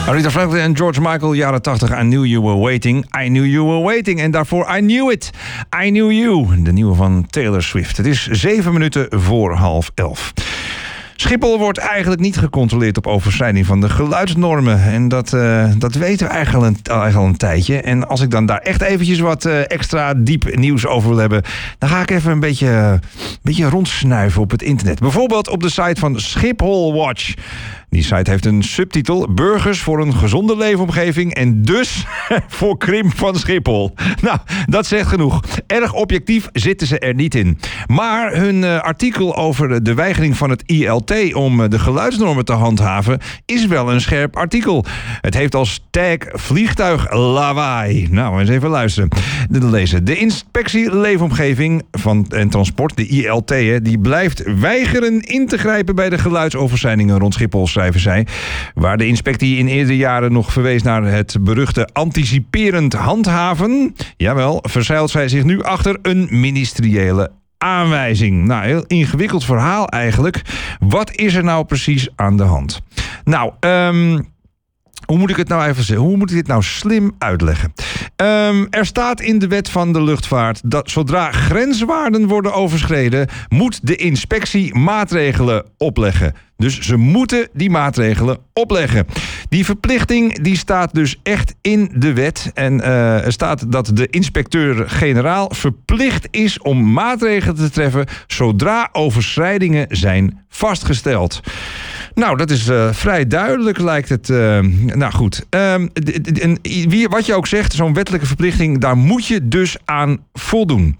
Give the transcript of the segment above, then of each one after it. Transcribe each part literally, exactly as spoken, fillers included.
Aretha Franklin en George Michael, jaren tachtig. I knew you were waiting, I knew you were waiting. En daarvoor I knew it, I knew you. De nieuwe van Taylor Swift. Het is zeven minuten voor half elf. Schiphol wordt eigenlijk niet gecontroleerd op overschrijding van de geluidsnormen. En dat, uh, dat weten we eigenlijk al, een, eigenlijk al een tijdje. En als ik dan daar echt eventjes wat uh, extra diep nieuws over wil hebben, dan ga ik even een beetje, een beetje rondsnuiven op het internet. Bijvoorbeeld op de site van Schiphol Watch. Die site heeft een subtitel: Burgers voor een gezonde leefomgeving en dus voor krimp van Schiphol. Nou, dat zegt genoeg. Erg objectief zitten ze er niet in. Maar hun uh, artikel over de weigering van het I L T om uh, de geluidsnormen te handhaven is wel een scherp artikel. Het heeft als tag vliegtuiglawaai. Nou, eens even luisteren. De lezen. De inspectie leefomgeving van en transport, de I L T, hè, die blijft weigeren in te grijpen bij de geluidsoverschrijdingen rond Schiphol, schrijven zij. Waar de inspectie in eerdere jaren nog verwees naar het beruchte anticiperend handhaven, jawel, verschuilt zij zich nu achter een ministeriële aanwijzing. Nou, heel ingewikkeld verhaal eigenlijk. Wat is er nou precies aan de hand? Nou, um, hoe moet ik het nou even zeggen? Hoe moet ik dit nou slim uitleggen? Um, er staat in de wet van de luchtvaart dat zodra grenswaarden worden overschreden, moet de inspectie maatregelen opleggen. Dus ze moeten die maatregelen opleggen. Die verplichting die staat dus echt in de wet. En uh, er staat dat de inspecteur-generaal verplicht is om maatregelen te treffen zodra overschrijdingen zijn vastgesteld. Nou, dat is uh, vrij duidelijk, lijkt het. Uh, nou goed, uh, en wie, wat je ook zegt, zo'n wettelijke verplichting, daar moet je dus aan voldoen.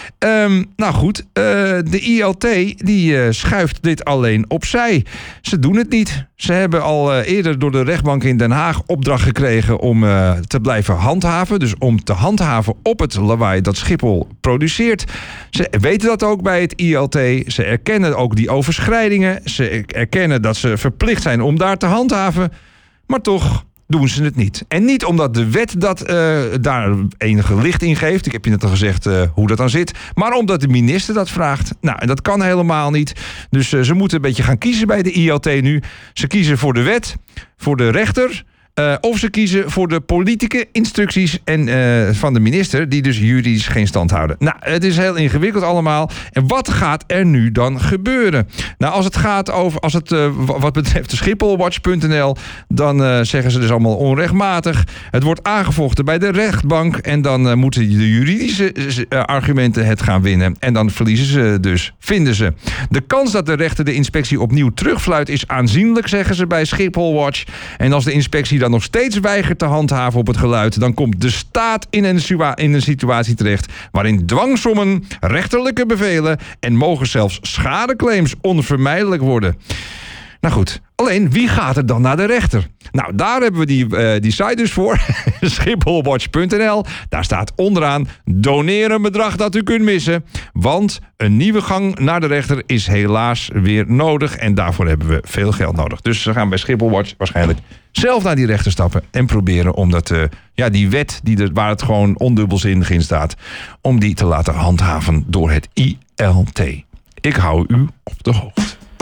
Um, nou goed, uh, de I L T die uh, schuift dit alleen opzij. Ze doen het niet. Ze hebben al uh, eerder door de rechtbank in Den Haag opdracht gekregen om uh, te blijven handhaven. Dus om te handhaven op het lawaai dat Schiphol produceert. Ze weten dat ook bij het I L T. Ze erkennen ook die overschrijdingen. Ze erkennen dat ze verplicht zijn om daar te handhaven. Maar toch doen ze het niet. En niet omdat de wet dat uh, daar enige licht in geeft. Ik heb je net al gezegd uh, hoe dat dan zit. Maar omdat de minister dat vraagt. Nou, en dat kan helemaal niet. Dus uh, ze moeten een beetje gaan kiezen bij de I L T nu. Ze kiezen voor de wet, voor de rechter. Uh, of ze kiezen voor de politieke instructies en, uh, van de minister, die dus juridisch geen stand houden. Nou, het is heel ingewikkeld allemaal. En wat gaat er nu dan gebeuren? Nou, als het gaat over, als het uh, wat betreft de Schipholwatch punt n l, dan uh, zeggen ze dus allemaal onrechtmatig. Het wordt aangevochten bij de rechtbank en dan uh, moeten de juridische uh, argumenten het gaan winnen. En dan verliezen ze dus, vinden ze. De kans dat de rechter de inspectie opnieuw terugfluit is aanzienlijk, zeggen ze bij Schipholwatch. En als de inspectie dan nog steeds weigert te handhaven op het geluid, dan komt de staat in een, situa- in een situatie terecht waarin dwangsommen, rechterlijke bevelen en mogen zelfs schadeclaims onvermijdelijk worden. Nou goed, alleen wie gaat er dan naar de rechter? Nou, daar hebben we die, uh, die site dus voor. Schipholwatch punt n l. Daar staat onderaan: doneer een bedrag dat u kunt missen. Want een nieuwe gang naar de rechter is helaas weer nodig. En daarvoor hebben we veel geld nodig. Dus ze gaan bij Schipholwatch waarschijnlijk zelf naar die rechter stappen en proberen om dat, uh, ja, die wet die er, waar het gewoon ondubbelzinnig in staat, om die te laten handhaven door het I L T. Ik hou u op de hoogte.